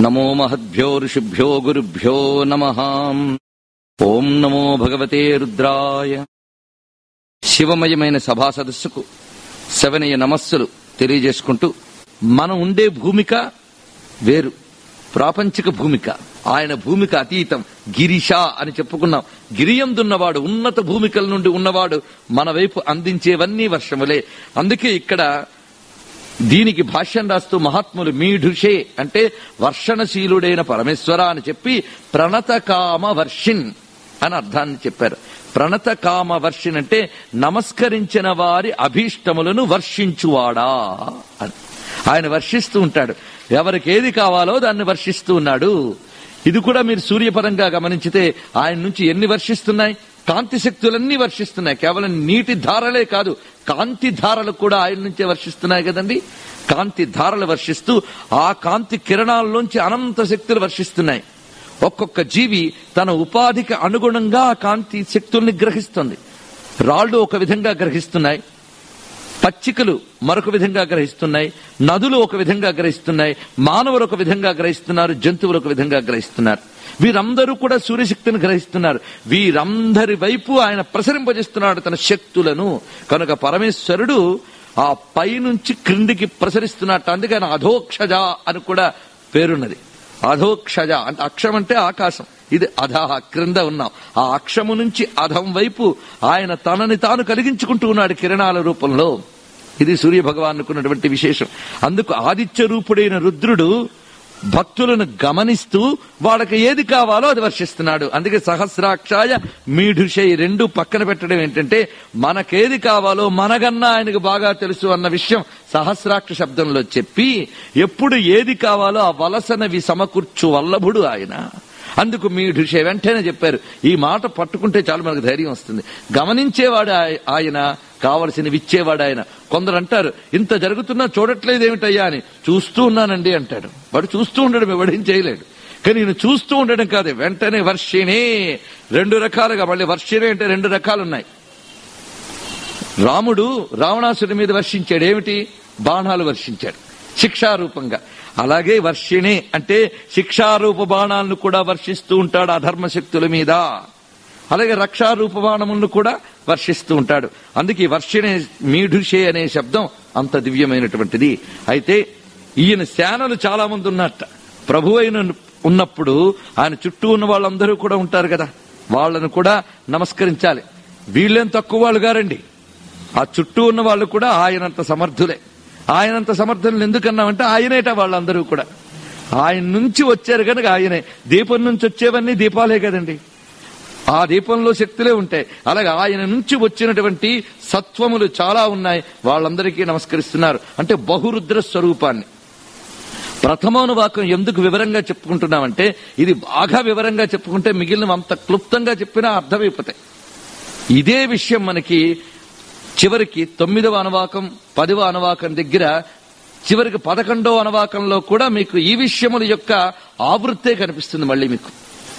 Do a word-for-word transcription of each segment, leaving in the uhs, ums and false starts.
నమో మహద్భ్యో ఋషిభ్యో గురుభ్యో నమః. ఓం నమో భగవతే రుద్రాయ. శివమయమైన సభా సదస్సుకు శవనీయ నమస్సులు తెలియజేసుకుంటూ, మనం ఉండే భూమిక వేరు, ప్రాపంచిక భూమిక. ఆయన భూమిక అతీతం, గిరిష అని చెప్పుకున్నాం. గిరియందున్నవాడు, ఉన్నత భూమికల నుండి ఉన్నవాడు మన వైపు అందించేవన్నీ వర్షములే. అందుకే ఇక్కడ దీనికి భాష్యం రాస్తూ మహాత్ములు మీఢుషే అంటే వర్షణశీలుడైన పరమేశ్వర అని చెప్పి ప్రణతకామ వర్షిన్ అని అర్థాన్ని చెప్పారు. ప్రణతకామ వర్షిన్ అంటే నమస్కరించిన వారి అభీష్టములను వర్షించువాడా అని. ఆయన వర్షిస్తూ ఉంటాడు, ఎవరికి ఏది కావాలో దాన్ని వర్షిస్తూ ఉన్నాడు. ఇది కూడా మీరు సూర్యపరంగా గమనించితే ఆయన నుంచి ఎన్ని వర్షిస్తున్నాయి? కాంతి శక్తులన్నీ వర్షిస్తున్నాయి. కేవలం నీటి ధారలే కాదు, కాంతి ధారలు కూడా ఆయన నుంచే వర్షిస్తున్నాయి కదండి. కాంతి ధారలు వర్షిస్తూ ఆ కాంతి కిరణాల్లోంచి అనంత శక్తులు వర్షిస్తున్నాయి. ఒక్కొక్క జీవి తన ఉపాధికి అనుగుణంగా ఆ కాంతి శక్తుల్ని గ్రహిస్తుంది. రాళ్లు ఒక విధంగా గ్రహిస్తున్నాయి, పచ్చికలు మరొక విధంగా గ్రహిస్తున్నాయి, నదులు ఒక విధంగా గ్రహిస్తున్నాయి, మానవులు ఒక విధంగా గ్రహిస్తున్నారు, జంతువులు ఒక విధంగా గ్రహిస్తున్నారు. వీరందరూ కూడా సూర్యశక్తిని గ్రహిస్తున్నారు. వీరందరి వైపు ఆయన ప్రసరింపజేస్తున్నాడు తన శక్తులను. కనుక పరమేశ్వరుడు ఆ పైనుంచి క్రిందికి ప్రసరిస్తున్నట్టు. అందుకని అధోక్షజ అని కూడా పేరున్నది. అధోక్షజ అంటే అక్షం అంటే ఆకాశం, ఇది అధహ క్రింద ఉన్నాం. ఆ అక్షము నుంచి అధం వైపు ఆయన తనని తాను కలిగించుకుంటూ ఉన్నాడు కిరణాల రూపంలో. ఇది సూర్య భగవానుకున్నటువంటి విశేషం. అందుకు ఆదిత్య రూపుడైన రుద్రుడు భక్తులను గమనిస్తూ వాళ్ళకి ఏది కావాలో అది వర్షిస్తున్నాడు. అందుకే సహస్రాక్షాయ మీఢుషై రెండు పక్కన పెట్టడం ఏంటంటే, మనకేది కావాలో మనకన్నా ఆయనకు బాగా తెలుసు అన్న విషయం సహస్రాక్ష శబ్దంలో చెప్పి, ఎప్పుడు ఏది కావాలో ఆ వలసనవి సమకూర్చు వల్లభుడు ఆయన. అందుకు మీఢుషే వెంటనే చెప్పారు. ఈ మాట పట్టుకుంటే చాలు మనకు ధైర్యం వస్తుంది. గమనించేవాడు ఆయన, కావలసినవి ఇచ్చేవాడు ఆయన. కొందరు అంటారు, ఇంత జరుగుతున్నా చూడట్లేదు ఏమిటయ్యా అని. చూస్తూ ఉన్నానండి అంటాడు. వాడు చూస్తూ ఉండడం ఎవడేం చేయలేడు. కానీ నేను చూస్తూ ఉండడం కాదు, వెంటనే వర్షిణే. రెండు రకాలుగా, మళ్ళీ వర్షిణే అంటే రెండు రకాలు ఉన్నాయి. రాముడు రావణాసుడి మీద వర్షించాడు, ఏమిటి? బాణాలు వర్షించాడు శిక్షారూపంగా. అలాగే వర్షిణే అంటే శిక్షారూప బాణాలను కూడా వర్షిస్తూ ఉంటాడు అధర్మశక్తుల మీద. అలాగే రక్షారూప బాణములను కూడా వర్షిస్తూ ఉంటాడు. అందుకే వర్షిణే మీఢుషే అనే శబ్దం అంత దివ్యమైనటువంటిది. అయితే ఈయన సేనలు చాలా మంది ఉన్నట్ట. ప్రభు అయిన ఉన్నప్పుడు ఆయన చుట్టూ ఉన్న వాళ్ళందరూ కూడా ఉంటారు కదా, వాళ్ళను కూడా నమస్కరించాలి. వీళ్ళేం తక్కువ వాళ్ళు గారండి. ఆ చుట్టూ ఉన్న వాళ్ళు కూడా ఆయనంత సమర్థులే. ఆయనంత సమర్థులను ఎందుకన్నామంటే ఆయనేట వాళ్ళందరూ కూడా. ఆయన నుంచి వచ్చారు కనుక ఆయనే. దీపం నుంచి వచ్చేవన్నీ దీపాలే కదండి, ఆ దీపంలో శక్తులే ఉంటాయి. అలాగే ఆయన నుంచి వచ్చినటువంటి సత్వములు చాలా ఉన్నాయి, వాళ్ళందరికీ నమస్కరిస్తున్నారు. అంటే బహురుద్ర స్వరూపాన్ని. ప్రథమానువాకం ఎందుకు వివరంగా చెప్పుకుంటున్నామంటే, ఇది బాగా వివరంగా చెప్పుకుంటే మిగిలిన అంత క్లుప్తంగా చెప్పినా అర్థమైపోతాయి. ఇదే విషయం మనకి చివరికి తొమ్మిదవ అనువాకం పదవ అనువాకం దగ్గర, చివరికి పదకొండవ అనువాకంలో కూడా మీకు ఈ విషయముల యొక్క ఆవృత్తే కనిపిస్తుంది. మళ్ళీ మీకు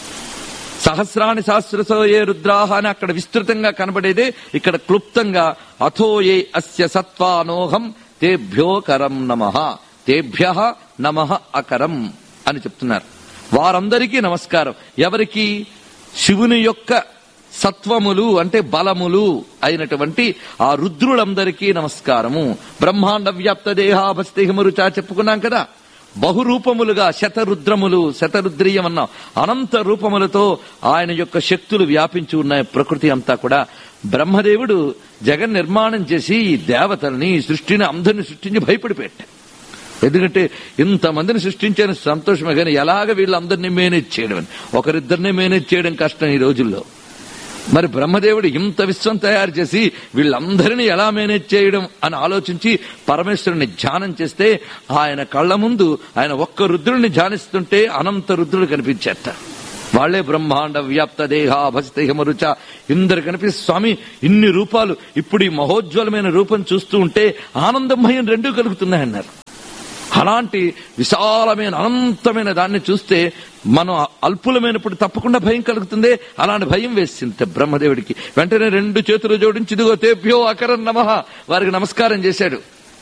సహస్రాణి సహస్రసో ఏ రుద్రాహ అని అక్కడ విస్తృతంగా కనబడేదే ఇక్కడ క్లుప్తంగా అథో ఏ అస్య సత్వానోహం తేభ్యో కరం నమః తేభ్య నమః అకరం అని చెప్తున్నారు. వారందరికీ నమస్కారం. ఎవరికి? శివుని యొక్క సత్వములు అంటే బలములు అయినటువంటి ఆ రుద్రులందరికీ నమస్కారము. బ్రహ్మాండ వ్యాప్త దేహాభస్తిహిమరుచా చెప్పుకున్నాం కదా. బహురూపములుగా శతరుద్రములు, శతరుద్రీయం అన్నాం. అనంత రూపములతో ఆయన యొక్క శక్తులు వ్యాపించి ఉన్నాయి ప్రకృతి అంతా కూడా. బ్రహ్మదేవుడు జగన్ నిర్మాణం చేసి ఈ దేవతల్ని, ఈ సృష్టిని అందరిని సృష్టించి భయపడిపెట్టాడు. ఎందుకంటే ఇంతమందిని సృష్టించాను సంతోషమే, కానీ ఎలాగ వీళ్ళందరినీ మేనేజ్ చేయడం, ఒకరిద్దరిని మేనేజ్ చేయడం కష్టం ఈ రోజుల్లో. మరి బ్రహ్మదేవుడు ఇంత విశ్వం తయారు చేసి వీళ్ళందరినీ ఎలా మేనేజ్ చేయడం అని ఆలోచించి పరమేశ్వరుని ధ్యానం చేస్తే ఆయన కళ్ళ ముందు ఆయన ఒక్క రుద్రుడిని ధ్యానిస్తుంటే అనంత రుద్రుడు కనిపించేట. వాళ్లే బ్రహ్మాండ వ్యాప్త దేహాభస్తిహిమరుచ ఇందరు కనిపిస్తే, స్వామి ఇన్ని రూపాలు, ఇప్పుడు ఈ మహోజ్వలమైన రూపం చూస్తూ ఉంటే ఆనందం భయం రెండూ కలుగుతున్నాయన్నారు. అలాంటి విశాలమైన అనంతమైన దాన్ని చూస్తే మనం అల్పులమైనప్పుడు తప్పకుండా భయం కలుగుతుంది. అలాంటి భయం వేసింది బ్రహ్మదేవుడికి. వెంటనే రెండు చేతులు జోడించి ఇదిగో తేభ్యో అకరం నమః వారికి నమస్కారం చేశాడు.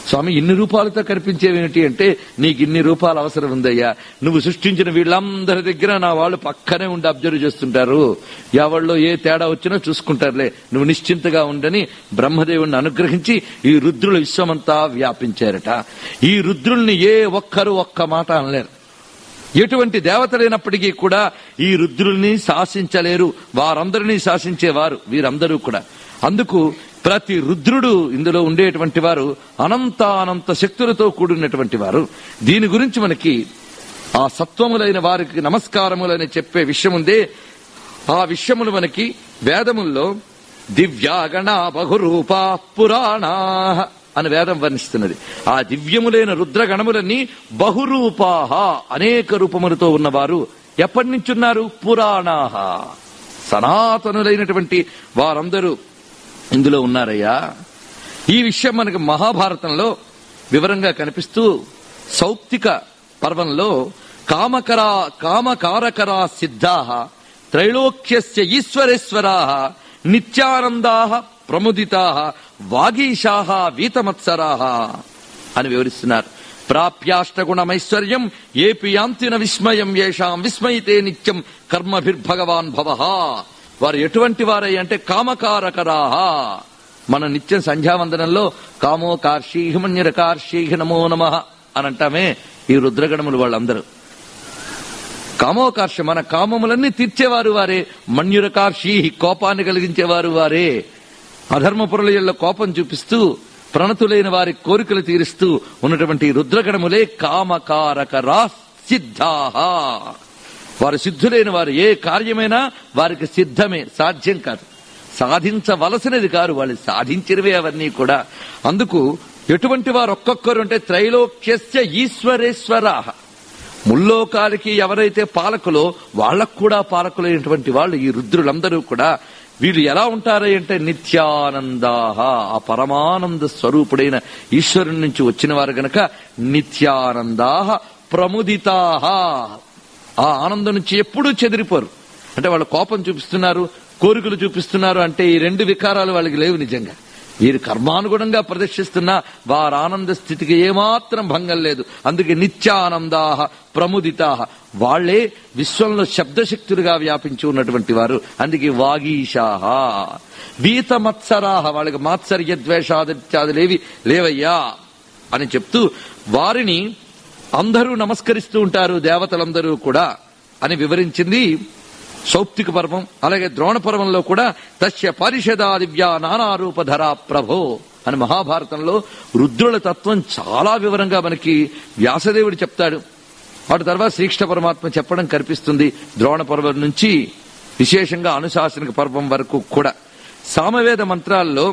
స్వామి ఇన్ని రూపాలతో కనిపించేవేమిటి అంటే, నీకు ఇన్ని రూపాలు అవసరం ఉందయ్యా. నువ్వు సృష్టించిన వీళ్ళందరి దగ్గర నా వాళ్ళు పక్కనే ఉండి అబ్జర్వ్ చేస్తుంటారు. ఎవళ్ళలో ఏ తేడా వచ్చినా చూసుకుంటారులే, నువ్వు నిశ్చింతగా ఉండని బ్రహ్మదేవుణ్ణి అనుగ్రహించి ఈ రుద్రుల విశ్వమంతా వ్యాపించారట. ఈ రుద్రుల్ని ఏ ఒక్కరు ఒక్క మాట అనలేరు. ఎటువంటి దేవతలైనప్పటికీ కూడా ఈ రుద్రుల్ని శాసించలేరు. వారందరినీ శాసించేవారు వీరందరూ కూడా. అందుకు ప్రతి రుద్రుడు ఇందులో ఉండేటువంటి వారు అనంతానంత శక్తులతో కూడినటువంటి వారు. దీని గురించి మనకి ఆ సత్వములైన వారికి నమస్కారములని చెప్పే విషయం ఉందే, ఆ విషయములు మనకి వేదముల్లో దివ్యాగణ బహురూపా పురాణా అని వేదం వర్ణిస్తున్నది. ఆ దివ్యములైన రుద్రగణములన్నీ బహురూపాహ అనేక రూపములతో ఉన్నవారు. ఎప్పటి నుంచి ఉన్నారు? పురాణాహ సనాతనులైనటువంటి వారందరూ ఇందులో ఉన్నారయ్యా. ఈ విషయం మనకి మహాభారతంలో వివరంగా కనిపిస్తూ సౌప్తిక పర్వంలో కామకరా కామకారకరా సిద్ధాః త్రైలోక్యస్య ఈశ్వరేశ్వరాః నిత్యానందాః ప్రముదితాః వాగీశాః వీతమత్సరాః అని వివరిస్తున్నారు. ప్రాప్యాష్టగుణమైశ్వర్యం ఏపి యాంతిన విస్మయం యేషాం విస్మయితే నిత్యం కర్మభిర్భగవాన్ భవః. వారు ఎటువంటి వారై అంటే కామకారకరాహ. మన నిత్యం సంధ్యావందనంలో కామో కార్షీహి మన్యుర కార్షీహి నమో నమః అని అంటామే ఈ రుద్రగణములు వాళ్ళందరూ. కామోకార్ష మన కామములన్నీ తీర్చేవారు వారే. మన్యుర కార్షీహి కోపాన్ని కలిగించేవారు వారే. అధర్మపురుల కోపం చూపిస్తూ ప్రణతులైన వారి కోరికలు తీరుస్తూ ఉన్నటువంటి రుద్రగణములే కామకారకరా సిద్ధాః. వారు సిద్ధులైన వారు. ఏ కార్యమైనా వారికి సిద్ధమే, సాధ్యం కాదు, సాధించవలసినది కాదు, వాళ్ళు సాధించినవే అవన్నీ కూడా. అందుకు ఎటువంటి వారు ఒక్కొక్కరు అంటే త్రైలోక్యస్య ఈశ్వరేశ్వరాః. ముల్లోకాలకి ఎవరైతే పాలకులో వాళ్లకు కూడా పాలకులైనటువంటి వాళ్ళు ఈ రుద్రులందరూ కూడా. వీళ్ళు ఎలా ఉంటారు అంటే నిత్యానందాః. ఆ పరమానంద స్వరూపుడైన ఈశ్వరుని నుంచి వచ్చిన వారు గనక నిత్యానందాః ప్రముదితాః. ఆ ఆనందం నుంచి ఎప్పుడూ చెదిరిపోరు. అంటే వాళ్ళు కోపం చూపిస్తున్నారు, కోరికలు చూపిస్తున్నారు అంటే ఈ రెండు వికారాలు వాళ్ళకి లేవు. నిజంగా వీరు కర్మానుగుణంగా ప్రదర్శిస్తున్నా వారి ఆనంద స్థితికి ఏమాత్రం భంగం లేదు. అందుకే నిత్యానందాః ప్రముదితాః. వాళ్లే విశ్వంలో శబ్దశక్తులుగా వ్యాపించి ఉన్నటువంటి వారు. అందుకే వాగీశాః వీతమత్సరాః. వాళ్ళకి మాత్సర్య ద్వేషాదిత్యాదులేవి లేవయ్యా అని చెప్తూ వారిని అందరూ నమస్కరిస్తూ ఉంటారు, దేవతలందరూ కూడా అని వివరించింది సౌప్తిక పర్వం. అలాగే ద్రోణ పర్వంలో కూడా తస్య పరిషదా దివ్యా నానారూపధరా ప్రభో అని మహాభారతంలో రుద్రుల తత్వం చాలా వివరంగా మనకి వ్యాసదేవుడు చెప్తాడు. వాటి తర్వాత శ్రీకృష్ణ పరమాత్మ చెప్పడం కనిపిస్తుంది. ద్రోణ పర్వం నుంచి విశేషంగా అనుశాసనిక పర్వం వరకు కూడా సామవేద మంత్రాల్లో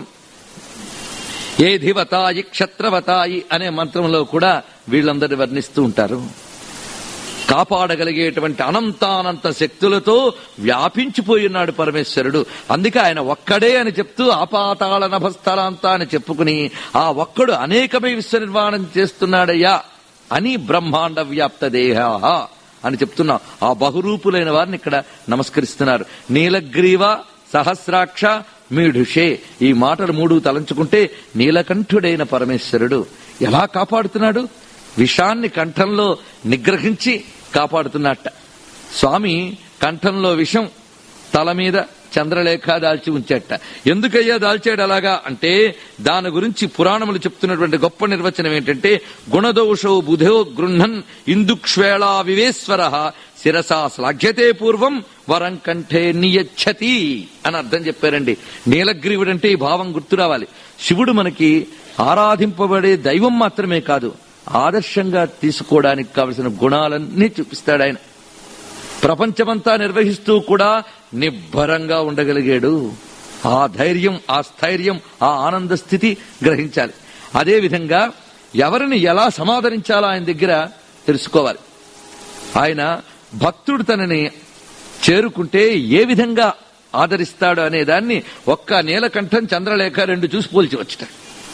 ఏ ధివతాయి క్షత్రవతాయి అనే మంత్రంలో కూడా వీళ్ళందరినీ వర్ణిస్తూ ఉంటారు. కాపాడగలిగేటువంటి అనంతానంత శక్తులతో వ్యాపించిపోయినాడు పరమేశ్వరుడు. అందుకే ఆయన ఒక్కడే అని చెప్తూ ఆపాతాళ నభస్థలాంత అని చెప్పుకుని ఆ ఒక్కడు అనేకమై విశ్వ నిర్మాణం చేస్తున్నాడయ్యా అని బ్రహ్మాండ వ్యాప్త దేహ అని చెప్తున్నా. ఆ బహురూపులైన వారిని ఇక్కడ నమస్కరిస్తున్నారు. నీలగ్రీవ సహస్రాక్ష మీఢుషే. ఈ మాటలు మూడు తలంచుకుంటే నీలకంఠుడైన పరమేశ్వరుడు ఎలా కాపాడుతున్నాడు? విషాన్ని కంఠంలో నిగ్రహించి కాపాడుతున్నట్ట. స్వామి కంఠంలో విషం, తల మీద చంద్రలేఖ దాల్చి ఉంచేట. ఎందుకయ్యా దాల్చాడు అలాగా అంటే దాని గురించి పురాణములు చెప్తున్నటువంటి గొప్ప నిర్వచనం ఏంటంటే గుణదోషో బుధో గృహన్ ఇందుక్ష్వేళా వివేశ్వర శిరసా శ్లాఘ్యతే పూర్వం వరం కంఠే నియచ్చతి అని అర్థం చెప్పారండి. నీలగ్రీవుడంటే ఈ భావం గుర్తు రావాలి. శివుడు మనకి ఆరాధింపబడే దైవం మాత్రమే కాదు, ఆదర్శంగా తీసుకోవడానికి కావలసిన గుణాలన్నీ చూపిస్తాడు ఆయన. ప్రపంచమంతా నిర్వహిస్తూ కూడా నిబ్బరంగా ఉండగలిగాడు. ఆ ధైర్యం, ఆ స్థైర్యం, ఆ ఆనంద స్థితి గ్రహించాలి. అదేవిధంగా ఎవరిని ఎలా సమాదరించాలో ఆయన దగ్గర తెలుసుకోవాలి. ఆయన భక్తుడు తనని చేరుకుంటే ఏ విధంగా ఆదరిస్తాడు అనే దాన్ని ఒక్క నీలకంఠం చంద్రలేఖ రెండు చూసి పోల్చి వచ్చట.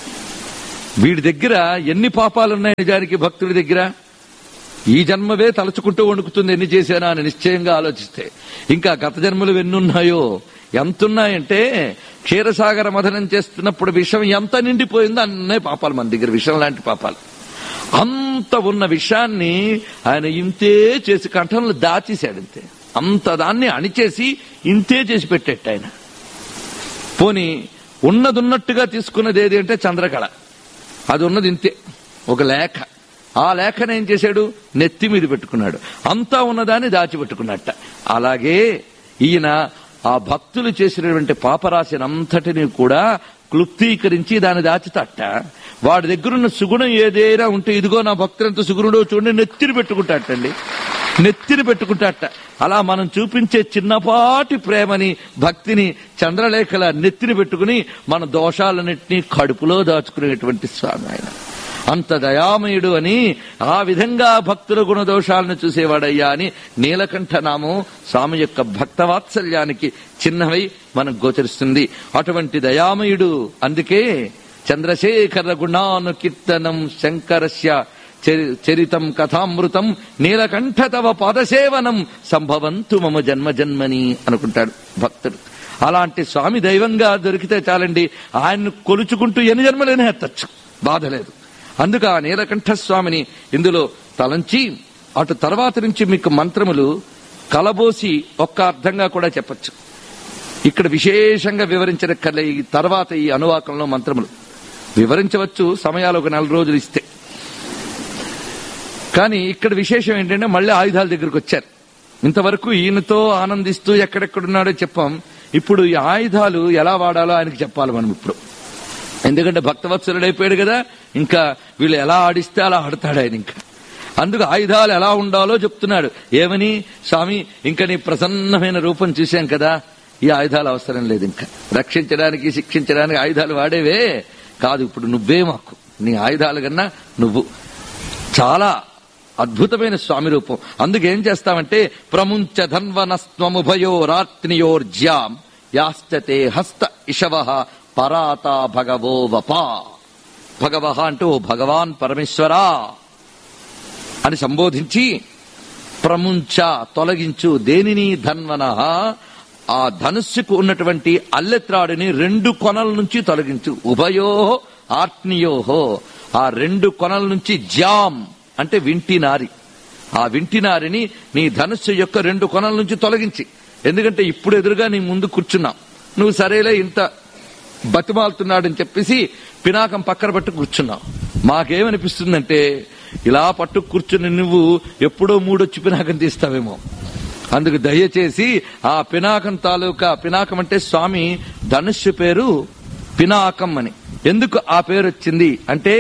వీడి దగ్గర ఎన్ని పాపాలున్నాయి నిజానికి భక్తుడి దగ్గర? ఈ జన్మవే తలుచుకుంటూ వణుకుతుంది ఎన్ని చేశానా అని నిశ్చయంగా ఆలోచిస్తే. ఇంకా గత జన్మలు ఎన్నున్నాయో ఎంతున్నాయంటే క్షీరసాగర మథనం చేస్తున్నప్పుడు విషం ఎంత నిండిపోయిందో అన్నే పాపాలు మన దగ్గర, విషం లాంటి పాపాలు. అంత ఉన్న విషయాన్ని ఆయన ఇంతే చేసి కంఠంలో దాచేశాడు. ఇంతే అంత దాన్ని అణిచేసి ఇంతే చేసి పెట్టేట ఆయన. పోని ఉన్నదున్నట్టుగా తీసుకున్నది ఏది అంటే చంద్రకళ. అది ఉన్నది ఇంతే, ఒక లేఖ. ఆ లేఖను ఏం చేశాడు? నెత్తి మీద పెట్టుకున్నాడు. అంతా ఉన్నదాన్ని దాచిపెట్టుకున్నట్ట. అలాగే ఈయన ఆ భక్తులు చేసినటువంటి పాపరాశిని అంతటిని కూడా క్లుప్తీకరించి దాన్ని దాచితట్ట. వాడి దగ్గరున్న సుగుణం ఏదైనా ఉంటే, ఇదిగో నా భక్తులంత సుగుణుడో చూడండి, నెత్తిని పెట్టుకుంటాటండి, నెత్తిని పెట్టుకుంటాట. అలా మనం చూపించే చిన్నపాటి ప్రేమని, భక్తిని చంద్రలేఖల నెత్తిని పెట్టుకుని మన దోషాలన్నింటినీ కడుపులో దాచుకునేటువంటి స్వామి ఆయన. అంత దయామయుడు అని, ఆ విధంగా భక్తుల గుణదోషాలను చూసేవాడయ్యా అని నీలకంఠ నామం స్వామి యొక్క భక్తవాత్సల్యానికి చిహ్నమై మనకు గోచరిస్తుంది. అటువంటి దయామయుడు. అందుకే చంద్రశేఖర గుణాను కీర్తనం శంకరస్య చరితం కథామృతం నీలకంఠ తవ పాదసేవనం సంభవంతు మమ జన్మ జన్మని అనుకుంటాడు భక్తుడు. అలాంటి స్వామి దైవంగా దొరికితే చాలండి, ఆయన్ను కొలుచుకుంటూ ఎన్ని జన్మలైనా ఎత్తచ్చు, బాధ లేదు. అందుకు ఆ నీలకంఠ స్వామిని ఇందులో తలంచి, అటు తర్వాత నుంచి మీకు మంత్రములు కలబోసి ఒక్క అర్థంగా కూడా చెప్పచ్చు. ఇక్కడ విశేషంగా వివరించిన కల ఈ తర్వాత ఈ అనువాకంలో మంత్రములు వివరించవచ్చు, సమయాలు ఒక నెల రోజులు ఇస్తే. కానీ ఇక్కడ విశేషం ఏంటంటే మళ్ళీ ఆయుధాల దగ్గరకు వచ్చారు. ఇంతవరకు ఈయనతో ఆనందిస్తూ ఎక్కడెక్కడున్నాడో చెప్పాం. ఇప్పుడు ఈ ఆయుధాలు ఎలా వాడాలో ఆయనకి చెప్పాలి మనం ఇప్పుడు. ఎందుకంటే భక్తవత్సలుడు అయిపోయాడు కదా, ఇంకా వీళ్ళు ఎలా ఆడిస్తే అలా ఆడతాడు ఆయన. ఇంకా అందుకు ఆయుధాలు ఎలా ఉండాలో చెప్తున్నాడు. ఏమని? స్వామి, ఇంకా నీ ప్రసన్నమైన రూపం చూశాం కదా, ఈ ఆయుధాలు అవసరం లేదు, ఇంకా రక్షించడానికి శిక్షించడానికి ఆయుధాలు వాడేవే కాదు, ఇప్పుడు నువ్వే మాకు, నీ ఆయుధాలు కన్నా నువ్వు. చాలా అద్భుతమైన స్వామి రూపం. అందుకేం చేస్తామంటే ప్రముంచ ధన్వనస్త్వముభయో రాత్నియోర్జ్యాం యాశ్చతే హస్త ఇషవ పరాత భగవో వపా. భగవహ అంటూ ఓ భగవాన్ పరమేశ్వరా అని సంబోధించి, ప్రముంచ తొలగించు, దేనిని? ధన్వన, ఆ ధనుస్సుకు ఉన్నటువంటి అల్లెత్రాడిని రెండు కొనల నుంచి తొలగించు. ఉభయో ఆర్త్నియోహో, ఆ రెండు కొనల నుంచి జాం అంటే వింటినారి, ఆ వింటినారిని నీ ధనుస్సు యొక్క రెండు కొనల నుంచి తొలగించి. ఎందుకంటే ఇప్పుడు ఎదురుగా నీ ముందు కూర్చున్నాం, నువ్వు సరేలే ఇంత బతిమాలుతున్నాడని చెప్పేసి పినాకం పక్కన పట్టు కూర్చున్నావు. మాకేమనిపిస్తుందంటే ఇలా పట్టు కూర్చుని నువ్వు ఎప్పుడో మూడొచ్చి పినాకం తీస్తావేమో. అందుకు దయచేసి ఆ పినాకం తాలూకా, పినాకం అంటే స్వామి ధనుస్సు పేరు పినాకం అని. ఎందుకు ఆ పేరు వచ్చింది అంటే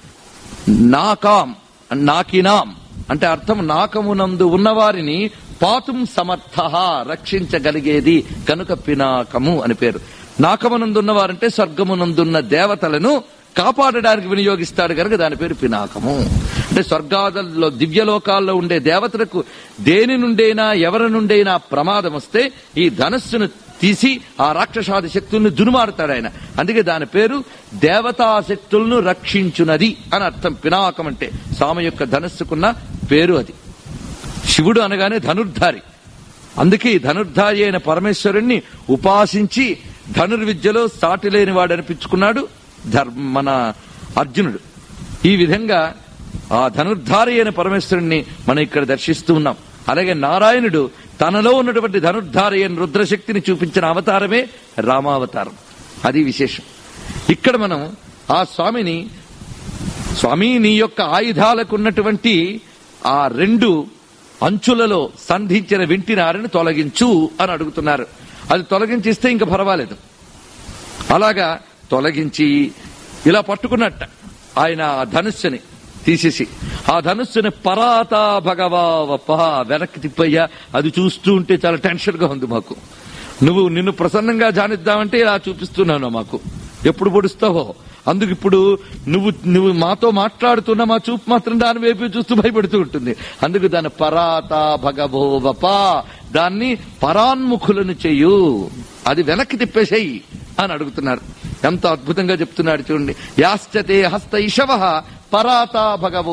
నాకాం, నాకినాం అంటే అర్థం నాకమునందు ఉన్నవారిని పాతుం సమర్థ, రక్షించగలిగేది కనుక పినాకము అని పేరు. నాకమునందున్నవారంటే స్వర్గమునందున్న దేవతలను కాపాడడానికి వినియోగిస్తాడు కనుక దాని పేరు పినాకము. అంటే స్వర్గాదుల్లో దివ్యలోకాల్లో ఉండే దేవతలకు దేని నుండైనా ఎవరి నుండైనా ప్రమాదం వస్తే ఈ ధనస్సును తీసి ఆ రాక్షసాది శక్తులను దునుమారుతాడు ఆయన. అందుకే దాని పేరు దేవతా శక్తులను రక్షించునది అని అర్థం. పినాకం అంటే స్వామి యొక్క ధనస్సుకున్న పేరు అది. శివుడు అనగానే ధనుర్ధారి, అందుకే ధనుర్ధారి అయిన పరమేశ్వరుణ్ణి ఉపాసించి ధనుర్విద్యలో సాటి లేని వాడు అనిపించుకున్నాడు మన అర్జునుడు. ఈ విధంగా ఆ ధనుర్ధారి అయిన పరమేశ్వరుణ్ణి మనం ఇక్కడ దర్శిస్తూ ఉన్నాం. అలాగే నారాయణుడు తనలో ఉన్నటువంటి ధనుర్ధారి అయిన రుద్రశక్తిని చూపించిన అవతారమే రామావతారం. అది విశేషం. ఇక్కడ మనం ఆ స్వామిని, స్వామి నీ యొక్క ఆయుధాలకు ఉన్నటువంటి ఆ రెండు అంచులలో సంధించిన వింటినారిని తొలగించు అని అడుగుతున్నారు. అది తొలగించిస్తే ఇంకా పర్వాలేదు. అలాగా తొలగించి ఇలా పట్టుకున్నట్ట ఆయన ఆ ధనుస్సుని తీసేసి, ఆ ధనుస్సుని పరాత భగవా వప, వెనక్కి తిప్పయ్యా. అది చూస్తూ ఉంటే చాలా టెన్షన్ గా ఉంది మాకు. నువ్వు నిన్ను ప్రసన్నంగా జానిద్దామంటే ఇలా చూపిస్తున్నావు మాకు, ఎప్పుడు పొడుస్తావో. అందుకు ఇప్పుడు నువ్వు నువ్వు మాతో మాట్లాడుతున్న మా చూపు మాత్రం దాని వైపు చూస్తూ భయపడుతూ ఉంటుంది. అందుకు దాని పరాత భగవో వప, దాన్ని పరాన్ముఖులను చెయ్యు, అది వెనక్కి తిప్పేసేయి అని అడుగుతున్నారు. ఎంత అద్భుతంగా చెప్తున్నాడు చూడండి. యాశ్చతే హస్త ఇషవ పరాత భగవో